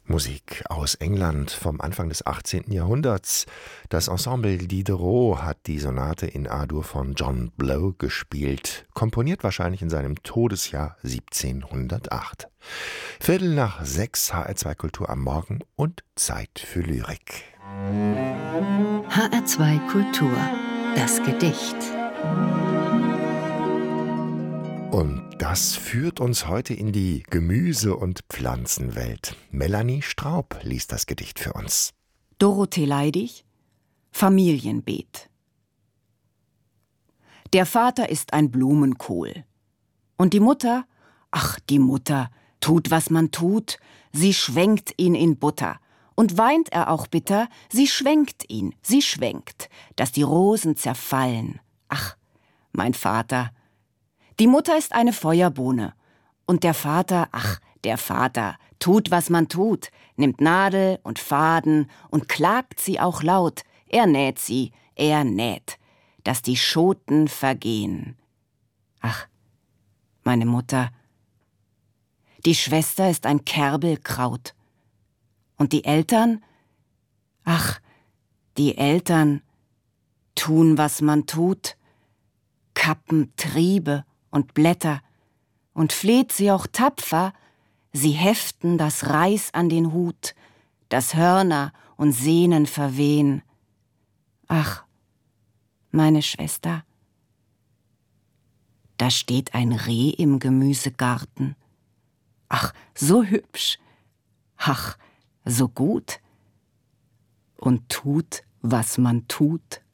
Musik aus England vom Anfang des 18. Jahrhunderts. Das Ensemble Diderot hat die Sonate in A-Dur von John Blow gespielt, komponiert wahrscheinlich in seinem Todesjahr 1708. 5:45 HR2 Kultur am Morgen und Zeit für Lyrik. HR2 Kultur, das Gedicht. Und das führt uns heute in die Gemüse- und Pflanzenwelt. Melanie Straub liest das Gedicht für uns. Dorothee Leidig, Familienbeet. Der Vater ist ein Blumenkohl. Und die Mutter, ach, die Mutter, tut, was man tut, sie schwenkt ihn in Butter. Und weint er auch bitter, sie schwenkt ihn, sie schwenkt, dass die Rosen zerfallen. Ach, mein Vater. Die Mutter ist eine Feuerbohne. Und der Vater, ach, der Vater, tut, was man tut, nimmt Nadel und Faden und klagt sie auch laut. Er näht sie, er näht, dass die Schoten vergehen. Ach, meine Mutter. Die Schwester ist ein Kerbelkraut. Und die Eltern? Ach, die Eltern tun, was man tut, kappen Triebe und Blätter, und fleht sie auch tapfer, sie heften das Reis an den Hut, dass Hörner und Sehnen verwehen. Ach, meine Schwester, da steht ein Reh im Gemüsegarten. Ach, so hübsch, ach, so gut, und tut, was man tut.